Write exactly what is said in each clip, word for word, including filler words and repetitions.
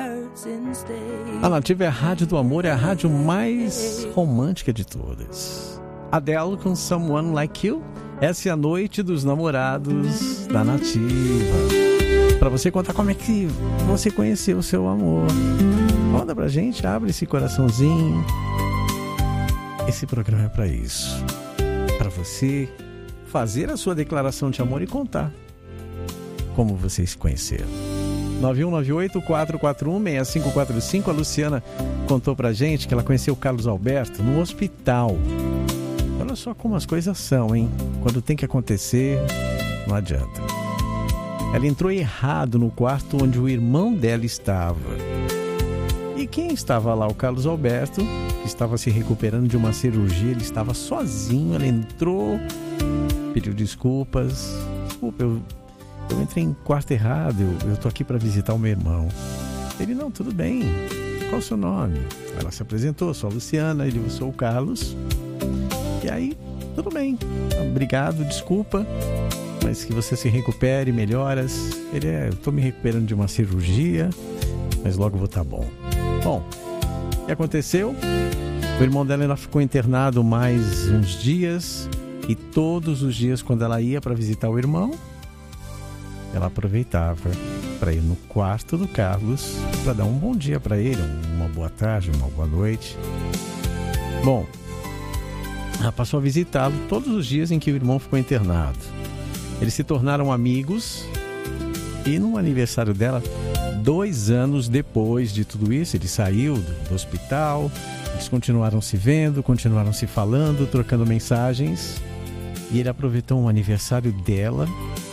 A Nativa é a rádio do amor, é a rádio mais romântica de todas. Adele com Someone Like You. Essa é a noite dos namorados da Nativa. Para você contar como é que você conheceu o seu amor. Manda pra gente, abre esse coraçãozinho. Esse programa é para isso. Para você fazer a sua declaração de amor e contar como vocês se conheceram. nove um nove oito, quatro quatro um, seis cinco quatro cinco. A Luciana contou pra gente que ela conheceu o Carlos Alberto no hospital. Olha só como as coisas são, hein? Quando tem que acontecer, não adianta. Ela entrou errado no quarto onde o irmão dela estava. E quem estava lá? O Carlos Alberto, que estava se recuperando de uma cirurgia. Ele estava sozinho, ela entrou, pediu desculpas. Desculpa, eu, eu entrei em quarto errado, eu, eu tô aqui para visitar o meu irmão. Ele, não, tudo bem. Qual o seu nome? Ela se apresentou, sou a Luciana, ele, eu sou o Carlos. E aí, tudo bem. Obrigado, desculpa. Mas que você se recupere, melhoras. Ele é, eu tô me recuperando de uma cirurgia, mas logo vou estar bom. Bom, o que aconteceu? O irmão dela ainda ficou internado mais uns dias. E todos os dias, quando ela ia para visitar o irmão, ela aproveitava para ir no quarto do Carlos para dar um bom dia para ele, uma boa tarde, uma boa noite. Bom, ela passou a visitá-lo todos os dias em que o irmão ficou internado. Eles se tornaram amigos e no aniversário dela, dois anos depois de tudo isso, ele saiu do, do hospital, eles continuaram se vendo, continuaram se falando, trocando mensagens. E ele aproveitou um aniversário dela,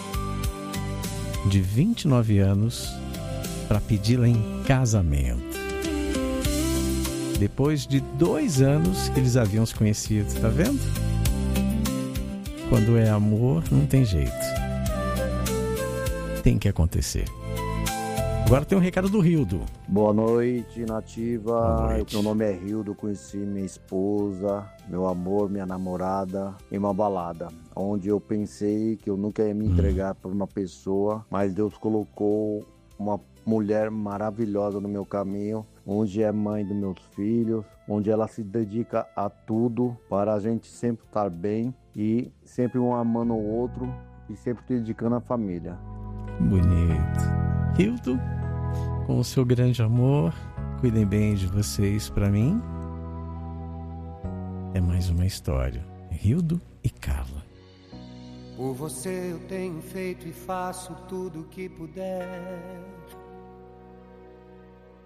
de vinte e nove anos, para pedi-la em casamento. Depois de dois anos que eles haviam se conhecido, tá vendo? Quando é amor, não tem jeito. Tem que acontecer. Agora tem um recado do Rildo. Boa noite, Nativa. Boa noite. Meu nome é Rildo, conheci minha esposa, meu amor, minha namorada, em uma balada, onde eu pensei que eu nunca ia me entregar hum. para uma pessoa, mas Deus colocou uma mulher maravilhosa no meu caminho, onde é mãe dos meus filhos, onde ela se dedica a tudo para a gente sempre estar bem e sempre um amando o outro e sempre dedicando à família. Bonito. Rildo, com o seu grande amor, cuidem bem de vocês para mim. É mais uma história. Rildo e Carla. Por você eu tenho feito e faço tudo o que puder.